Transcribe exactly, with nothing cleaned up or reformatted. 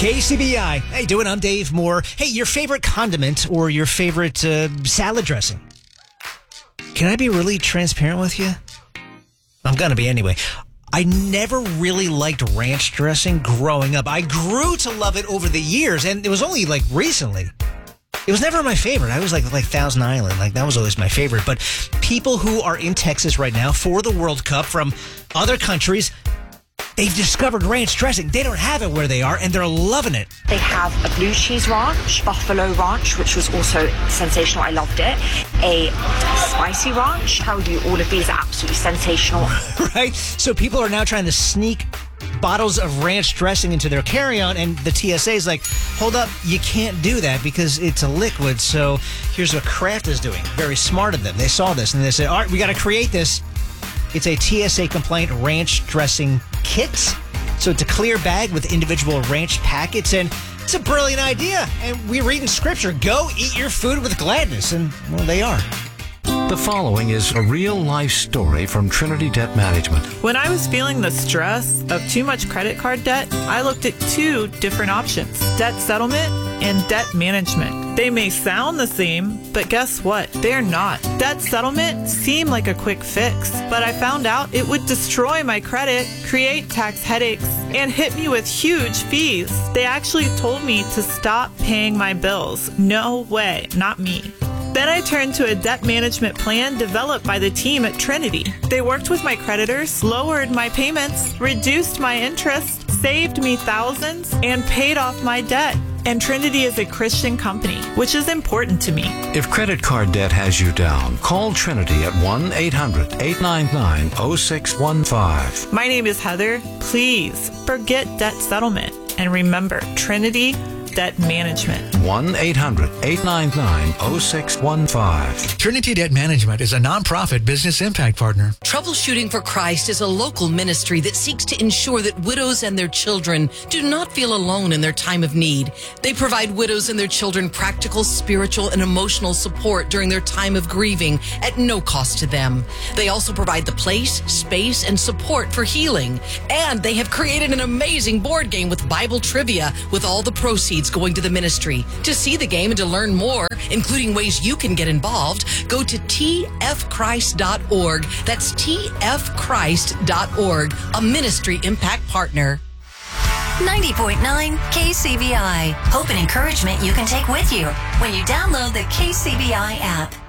K C B I. How you doing? I'm Dave Moore. Hey, your favorite condiment or your favorite uh, salad dressing? Can I be really transparent with you? I'm going to be anyway. I never really liked ranch dressing growing up. I grew to love it over the years, and it was only like recently. It was never my favorite. I was like like Thousand Island. Like that was always my favorite. But people who are in Texas right now for the World Cup from other countries, they've discovered ranch dressing. They don't have it where they are, and they're loving it. They have a blue cheese ranch, buffalo ranch, which was also sensational. I loved it. A spicy ranch. Tell you, all of these are absolutely sensational. Right? So people are now trying to sneak bottles of ranch dressing into their carry-on, and the T S A is like, hold up, you can't do that because it's a liquid. So here's what Kraft is doing. Very smart of them. They saw this, and they said, all right, we got to create this. It's a T S A-compliant ranch dressing kit. So it's a clear bag with individual ranch packets, and it's a brilliant idea. And we read in Scripture, go eat your food with gladness. And, well, they are. The following is a real-life story from Trinity Debt Management. When I was feeling the stress of too much credit card debt, I looked at two different options, debt settlement and debt management. They may sound the same, but guess what? They're not. Debt settlement seemed like a quick fix, but I found out it would destroy my credit, create tax headaches, and hit me with huge fees. They actually told me to stop paying my bills. No way, not me. Then I turned to a debt management plan developed by the team at Trinity. They worked with my creditors, lowered my payments, reduced my interest, saved me thousands, and paid off my debt. And Trinity is a Christian company, which is important to me. If credit card debt has you down, call Trinity at one eight hundred eight nine nine oh six one five. My name is Heather. Please forget debt settlement. And remember, Trinity Debt Management. one eight hundred eight nine nine oh six one five. Trinity Debt Management is a nonprofit business impact partner. Troubleshooting for Christ is a local ministry that seeks to ensure that widows and their children do not feel alone in their time of need. They provide widows and their children practical, spiritual, and emotional support during their time of grieving at no cost to them. They also provide the place, space, and support for healing. And they have created an amazing board game with Bible trivia with all the proceeds going to the ministry. To see the game and to learn more, including ways you can get involved, go to t f christ dot org. That's t f christ dot org, a ministry impact partner. ninety point nine K C B I. Hope and encouragement you can take with you when you download the K C B I app.